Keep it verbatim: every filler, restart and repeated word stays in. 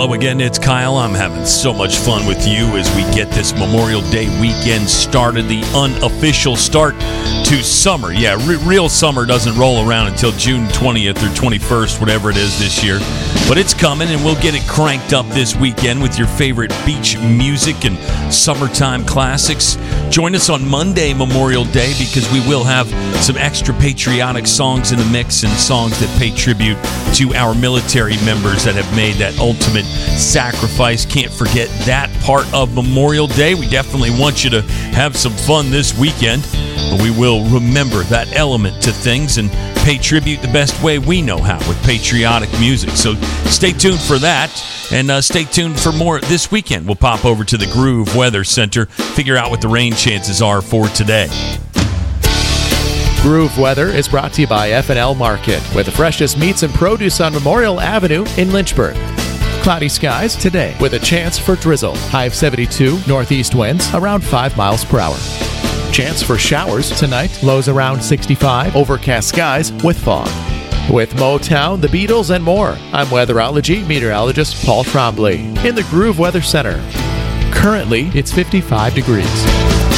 Hello again, it's Kyle. I'm having so much fun with you as we get this Memorial Day weekend started, the unofficial start to summer. Yeah, re- real summer doesn't roll around until June twentieth or twenty-first, whatever it is this year. But it's coming, and we'll get it cranked up this weekend with your favorite beach music and summertime classics. Join us on Monday, Memorial Day, because we will have some extra patriotic songs in the mix and songs that pay tribute to our military members that have made that ultimate sacrifice. Can't forget that part of Memorial Day. We definitely want you to have some fun this weekend, but we will remember that element to things and pay tribute the best way we know how with patriotic music. So stay tuned for that, and uh, stay tuned for more this weekend. We'll pop over to the Groove Weather Center, figure out what the rain chances are for today. Groove Weather is brought to you by F and L Market, with the freshest meats and produce on Memorial Avenue in Lynchburg. Cloudy skies today with a chance for drizzle. High of seventy-two, northeast winds around five miles per hour. Chance for showers tonight, lows around sixty-five, overcast skies with fog. With Motown, the Beatles, and more, I'm weatherology meteorologist Paul Trombley in the Groove Weather Center. Currently, it's fifty-five degrees.